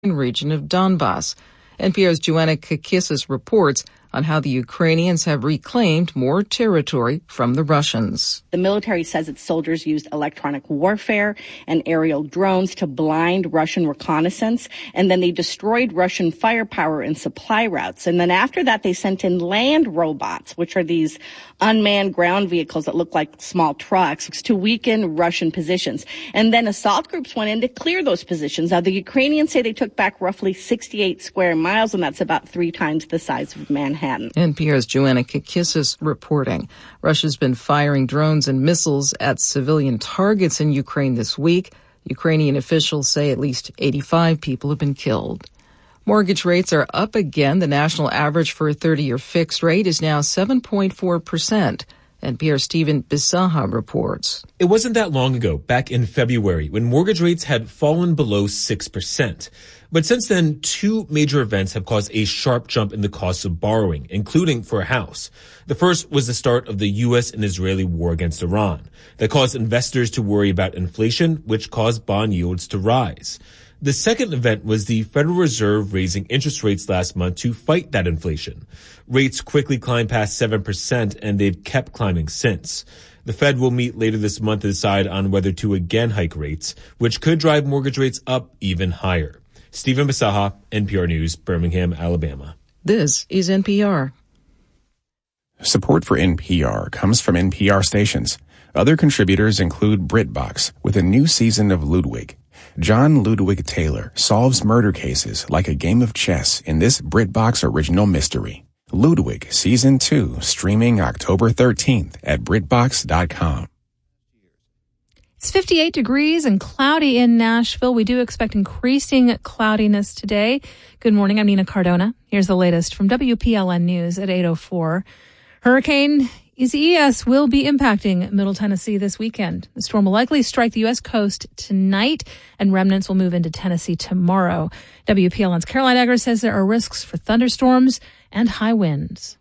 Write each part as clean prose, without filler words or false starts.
region of Donbass. NPR's Joanna Kakissis reports on how the Ukrainians have reclaimed more territory from the Russians. The military says its soldiers used electronic warfare and aerial drones to blind Russian reconnaissance, and then they destroyed Russian firepower and supply routes. And then after that, they sent in land robots, which are these unmanned ground vehicles that look like small trucks, to weaken Russian positions. And then assault groups went in to clear those positions. Now, the Ukrainians say they took back roughly 68 square miles, and that's about 3 times the size of Manhattan. NPR's Joanna Kakissis reporting. Russia's been firing drones and missiles at civilian targets in Ukraine this week. Ukrainian officials say at least 85 people have been killed. Mortgage rates are up again. The national average for a 30-year fixed rate is now 7.4%. NPR's Stephen Bisaha reports. It wasn't that long ago, back in February, when mortgage rates had fallen below 6%. But since then, 2 major events have caused a sharp jump in the cost of borrowing, including for a house. The first was the start of the U.S. and Israeli war against Iran. That caused investors to worry about inflation, which caused bond yields to rise. The second event was the Federal Reserve raising interest rates last month to fight that inflation. Rates quickly climbed past 7%, and they've kept climbing since. The Fed will meet later this month to decide on whether to again hike rates, which could drive mortgage rates up even higher. Stephen Bisaha, NPR News, Birmingham, Alabama. This is NPR. Support for NPR comes from NPR stations. Other contributors include BritBox with a new season of Ludwig. John Ludwig Taylor solves murder cases like a game of chess in this BritBox original mystery. Ludwig Season 2, streaming October 13th at BritBox.com. It's 58 degrees and cloudy in Nashville. We do expect increasing cloudiness today. Good morning. I'm Nina Cardona. Here's the latest from WPLN News at 8:04. Hurricane Isaias will be impacting Middle Tennessee this weekend. The storm will likely strike the U.S. coast tonight, and remnants will move into Tennessee tomorrow. WPLN's Caroline Eggers says there are risks for thunderstorms and high winds.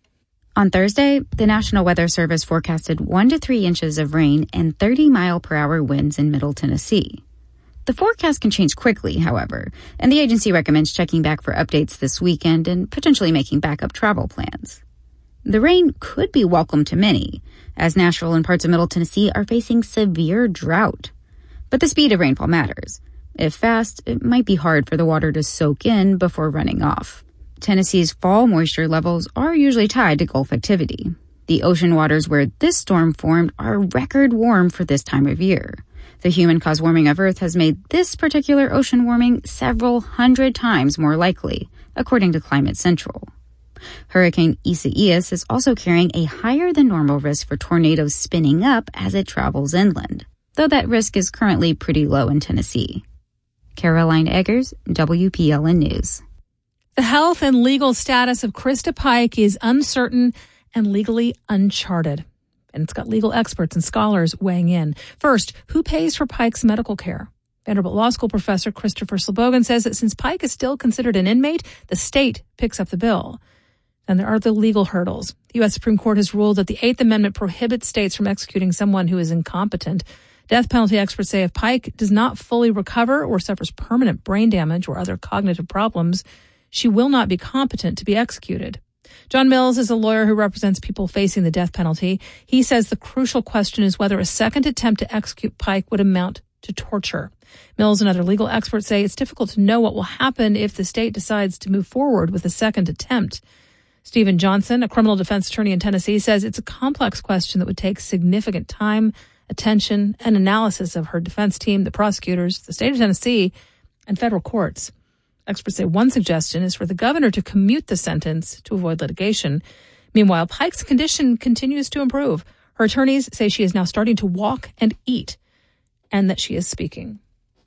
On Thursday, the National Weather Service forecasted 1 to 3 inches of rain and 30-mile-per-hour winds in Middle Tennessee. The forecast can change quickly, however, and the agency recommends checking back for updates this weekend and potentially making backup travel plans. The rain could be welcome to many, as Nashville and parts of Middle Tennessee are facing severe drought. But the speed of rainfall matters. If fast, it might be hard for the water to soak in before running off. Tennessee's fall moisture levels are usually tied to Gulf activity. The ocean waters where this storm formed are record warm for this time of year. The human-caused warming of Earth has made this particular ocean warming several hundred times more likely, according to Climate Central. Hurricane Isaias is also carrying a higher-than-normal risk for tornadoes spinning up as it travels inland, though that risk is currently pretty low in Tennessee. Caroline Eggers, WPLN News. The health and legal status of Krista Pike is uncertain and legally uncharted. And it's got legal experts and scholars weighing in. First, who pays for Pike's medical care? Vanderbilt Law School professor Christopher Slebogan says that since Pike is still considered an inmate, the state picks up the bill. Then there are the legal hurdles. The U.S. Supreme Court has ruled that the Eighth Amendment prohibits states from executing someone who is incompetent. Death penalty experts say if Pike does not fully recover or suffers permanent brain damage or other cognitive problems, she will not be competent to be executed. John Mills is a lawyer who represents people facing the death penalty. He says the crucial question is whether a second attempt to execute Pike would amount to torture. Mills and other legal experts say it's difficult to know what will happen if the state decides to move forward with a second attempt. Stephen Johnson, a criminal defense attorney in Tennessee, says it's a complex question that would take significant time, attention, and analysis of her defense team, the prosecutors, the state of Tennessee, and federal courts. Experts say one suggestion is for the governor to commute the sentence to avoid litigation. Meanwhile, Pike's condition continues to improve. Her attorneys say she is now starting to walk and eat, and that she is speaking.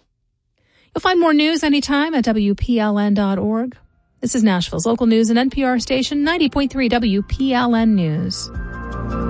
You'll find more news anytime at WPLN.org. This is Nashville's local news and NPR station 90.3 WPLN News.